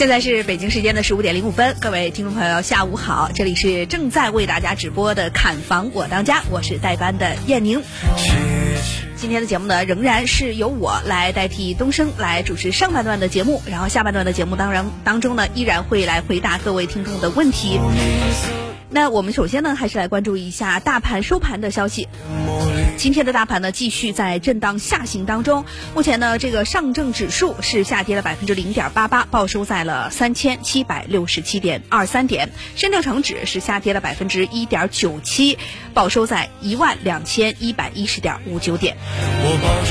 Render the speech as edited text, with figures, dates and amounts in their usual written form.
现在是北京时间的15:05，各位听众朋友下午好，这里是正在为大家直播的看房我当家，我是代班的燕宁。今天的节目呢，仍然是由我来代替东升来主持上半段的节目，然后下半段的节目当中呢，依然会来回答各位听众的问题。那我们首先呢，还是来关注一下大盘收盘的消息。今天的大盘呢，继续在震荡下行当中。目前呢，这个上证指数是下跌了0.88%，报收在了3767.23点；深证成指是下跌了1.97%，报收在12110.59点。